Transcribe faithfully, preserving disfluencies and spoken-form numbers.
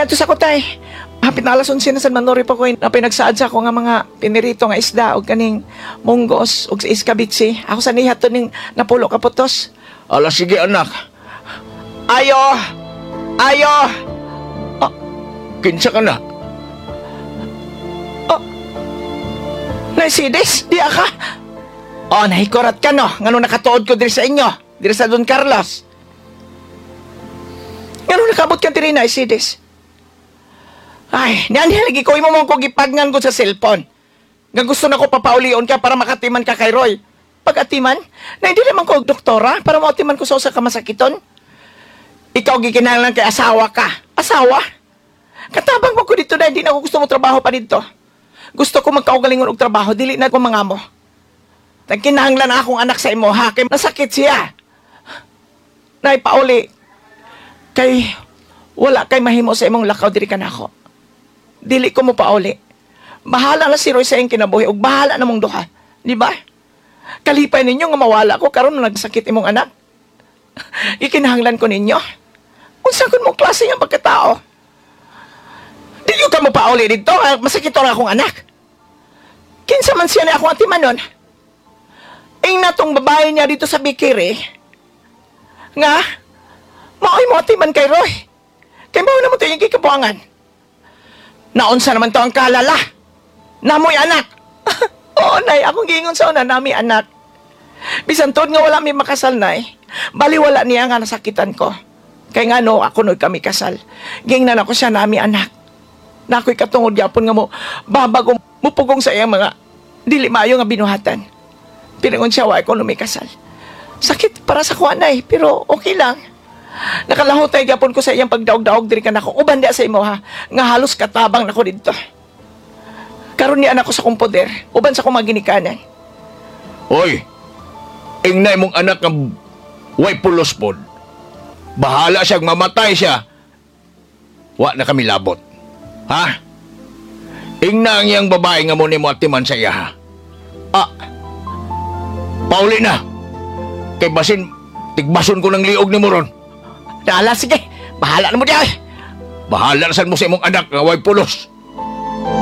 ato sa kutay. Hapit na alas onse na sa manori pa ko na pinagsaad sa ako nga mga pinirito nga isda o kaning munggos o iskabitsi. Ako sa nihat to ning napulo ka putos. Ala, sige anak. Ayo! Ayo! Kinsa ka na? Naisidis, di ka? Oh, nahikurat ka no, nga nung nakatuod ko diri sa inyo, diri sa Don Carlos. Nga nung nakabot ka diri na, Naisidis. Ay, nianhilagi ko, imo mo ko gipagngan ko sa cellphone. Nga gusto na ko papaulion ka para makatiman ka kay Roy. Pag atiman, na hindi naman ko doktora para maatiman ko sa usa ka masakiton. Ikaw gikinahanglan kay asawa ka. Asawa? Katabang mo ko dito na hindi na ako gusto mo trabaho pa dito. Gusto ko magkaugalingon og trabaho, dili na ko mga mo. Nagkinahanglan na akong anak sa imo, ha? Kay nasakit siya. Nay, pauli. Kay, wala kay mahimo sa imong lakaw, diri ka na ako. Dili ko mo pauli. Bahala na si Roy sa iyong kinabuhi, ug bahala na mong duha. Di ba? Kalipay ninyo nga mawala ko, karon na nagsakit imong anak. Ikinahanglan ko ninyo. Unsa kun mo klase nga pagkatao? Dili ka mo pauli dito, ha? Masakit ang akong anak. Kinsa man siya na akong atimanon. Ing natong babae niya dito sa Bikiri. Nga, maoy mo atiman kay Roy. Kay mo na mo ito yung kikabuangan. Naunsa naman to ang kalala. Namoy anak. Oo, nay, akong gingon sa una, nami anak. Bisan tod nga wala may makasal, nay. Bali wala niya nga nasakitan ko. Kay nga no, ako no kami kasal. Gingnan ako siya, nami anak. Na ako'y katungod yapon nga mo, babago mupugong sa iyang mga dili maayo nga binuhatan. Pinangon siya, wa ko may kasal. Sakit para sa kuanay, pero okay lang. Nakalahutay yapon ko sa iyang pagdaog-daog diri ka nako. Uban di sa imo ha, nga halos katabang nako dito. Karon ni anak ko sa kong poder, uban sa kong mga ginikanan. Hoy, ingnay mong anak ng way pulos pod. Bahala siyang mamatay siya. Wa na kami labot. Ha? Ingna ang iyang babae nga mo ni mo atiman sa iya, ha? Ah, pauli na. Kay basin, tigbason ko ng liog ni mo ron. Dala, sige. Bahala na mo diyan. Bahala na sa mo sa imong anak nga way pulos.